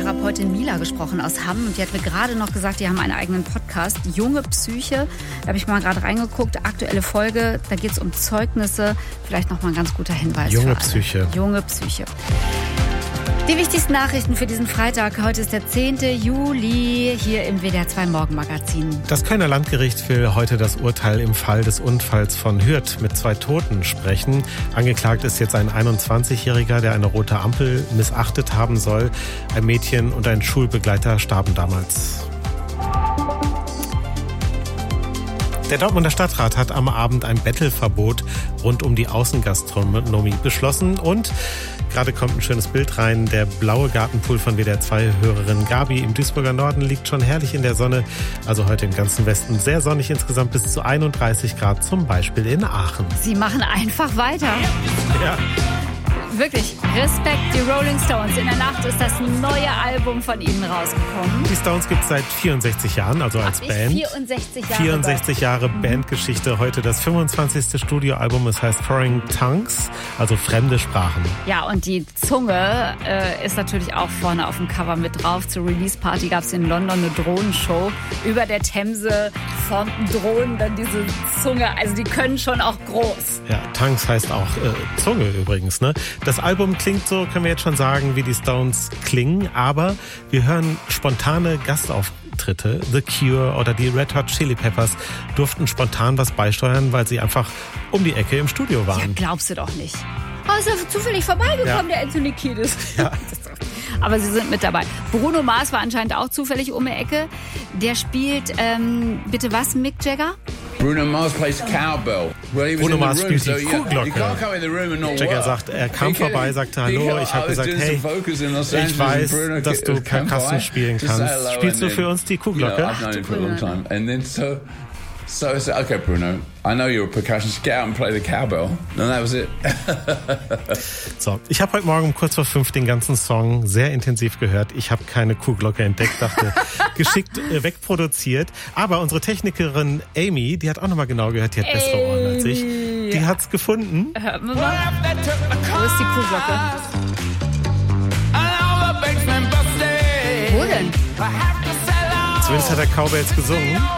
Psychotherapeutin Mila gesprochen aus Hamm und die hat mir gerade noch gesagt, die haben einen eigenen Podcast, Junge Psyche. Da habe ich mal gerade reingeguckt, aktuelle Folge, da geht es um Zeugnisse. Vielleicht noch mal ein ganz guter Hinweis. Junge Psyche. Junge Psyche. Die wichtigsten Nachrichten für diesen Freitag. Heute ist der 10. Juli hier im WDR 2 Morgenmagazin. Das Kölner Landgericht will heute das Urteil im Fall des Unfalls von Hürth mit 2 Toten sprechen. Angeklagt ist jetzt ein 21-Jähriger, der eine rote Ampel missachtet haben soll. Ein Mädchen und ein Schulbegleiter starben damals. Der Dortmunder Stadtrat hat am Abend ein Bettelverbot rund um die Außengastronomie beschlossen und gerade kommt ein schönes Bild rein. Der blaue Gartenpool von WDR 2-Hörerin Gabi im Duisburger Norden liegt schon herrlich in der Sonne. Also heute im ganzen Westen sehr sonnig, insgesamt bis zu 31 Grad, zum Beispiel in Aachen. Sie machen einfach weiter. Ja. Wirklich, Respekt, die Rolling Stones. In der Nacht ist das neue Album von ihnen rausgekommen. Die Stones gibt es seit 64 Jahren, also als Band. 64 Jahre. 64 Jahre Bandgeschichte. Heute das 25. Studioalbum. Es heißt Foreign Tongues, also fremde Sprachen. Ja, und die Zunge ist natürlich auch vorne auf dem Cover mit drauf. Zur Release-Party gab es in London eine Drohnenshow. Über der Themse formten Drohnen dann diese Zunge. Also die können schon auch groß. Ja, Tongues heißt auch Zunge übrigens, ne? Das Album klingt so, können wir jetzt schon sagen, wie die Stones klingen, aber wir hören spontane Gastauftritte. The Cure oder die Red Hot Chili Peppers durften spontan was beisteuern, weil sie einfach um die Ecke im Studio waren. Ja, glaubst du doch nicht. Oh, ist ja zufällig vorbeigekommen, der Anthony Kiedis. Ja. Aber sie sind mit dabei. Bruno Mars war anscheinend auch zufällig um die Ecke. Der spielt, bitte was, Mick Jagger? Bruno Mars plays cowbell. Bruno Mars spielt die Kuhglocke. Jagger sagt, er kam vorbei, sagte Hallo. Ich habe gesagt, hey, ich weiß, dass du Percussion spielen kannst. Spielst du für uns die Kuhglocke? So I said, okay, Bruno, I know you're a percussionist. Get out and play the cowbell. And that was it. So, ich habe heute Morgen kurz vor 5 den ganzen Song sehr intensiv gehört. Ich habe keine Kuhglocke entdeckt, dachte, geschickt wegproduziert. Aber unsere Technikerin Amy, die hat auch nochmal genau gehört, die hat bessere Ohren als ich. Die hat's gefunden. Hört mal. Wo ist die Kuhglocke? Wo denn? Zumindest hat der Cowbells gesungen.